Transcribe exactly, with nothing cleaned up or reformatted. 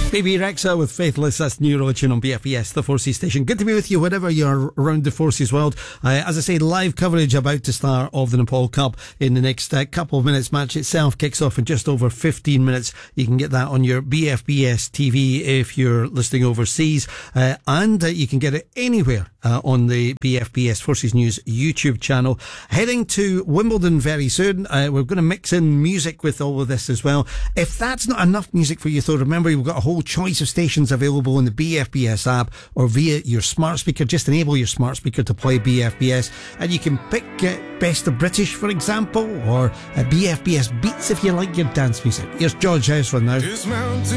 Bebe Rexha with Faithless. That's New Religion on B F B S, the Forces station. Good to be with you whenever you're around the Forces world. Uh, as I say, live coverage about to start of the Nepal Cup in the next uh, couple of minutes. Match itself kicks off in just over fifteen minutes. You can get that on your B F B S T V if you're listening overseas, uh, and uh, you can get it anywhere uh, on the B F B S Forces News YouTube channel. Heading to Wimbledon very soon. Uh, we're going to mix in music with all of this as well. If that's not enough music for you, though, remember you've got a whole choice of stations available in the B F B S app or via your smart speaker. Just enable your smart speaker to play B F B S, and you can pick uh, Best of British, for example, or uh, B F B S Beats if you like your dance music. Here's George Ezra now.